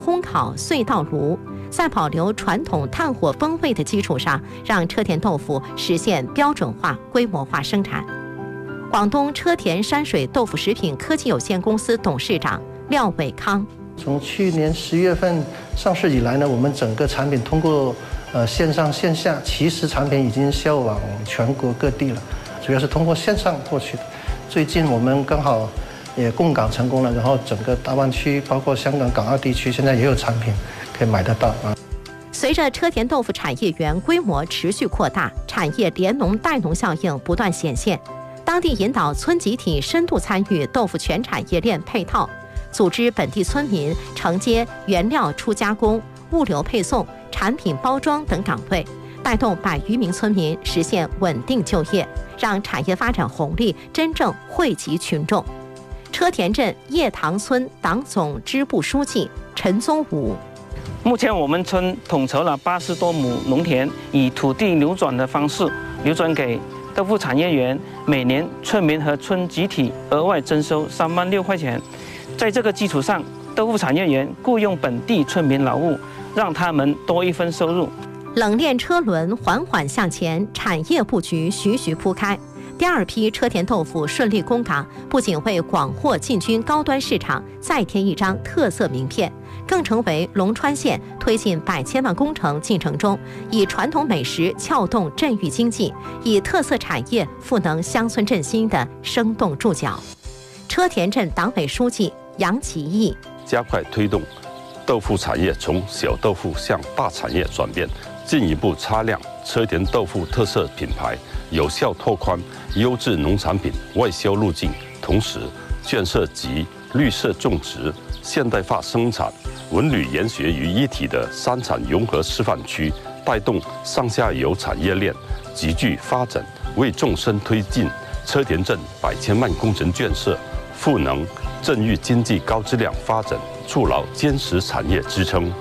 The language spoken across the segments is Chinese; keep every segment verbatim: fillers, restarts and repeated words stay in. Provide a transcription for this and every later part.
烘烤隧道炉，在保留传统炭火风味的基础上，让车田豆腐实现标准化、规模化生产。广东车田山水豆腐食品科技有限公司董事长廖伟康： 从去年十月份上市以来呢，我们整个产品通过呃线上线下，其实产品已经销往全国各地了，主要是通过线上过去的。最近我们刚好也供港成功了，然后整个大湾区包括香港、港澳地区现在也有产品可以买得到啊。 随着车田豆腐产业园规模持续扩大，产业联农带农效应不断显现。当地引导村集体深度参与豆腐全产业链配套，组织本地村民承接原料初加工、物流配送、产品包装等岗位，带动百余名村民实现稳定就业，让产业发展红利真正惠及群众。车田镇叶塘村党总支部书记陈宗武： 目前我们村统筹了八十多亩农田，以土地流转的方式流转给豆腐产业园，每年村民和村集体额外征收三万六块钱。在这个基础上，豆腐产业园雇佣本地村民劳务，让他们多一份收入。 冷链车轮缓缓向前，产业布局徐徐铺开。第二批车田豆腐顺利供港，不仅为广货进军高端市场再添一张特色名片，更成为龙川县推进百千万工程进程中，以传统美食撬动镇域经济，以特色产业赋能乡村振兴的生动注脚。车田镇党委书记杨其义： 加快推动豆腐产业从小豆腐向大产业转变，进一步擦亮车田豆腐特色品牌，有效拓宽优质农产品外销路径，同时建设集绿色种植、现代化生产、文旅研学于一体的三产融合示范区，带动上下游产业链急剧发展，为纵深推进车田镇百千万工程建设，赋能镇域经济高质量发展，筑牢坚实产业支撑。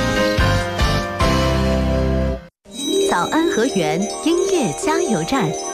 早安河源音乐加油站。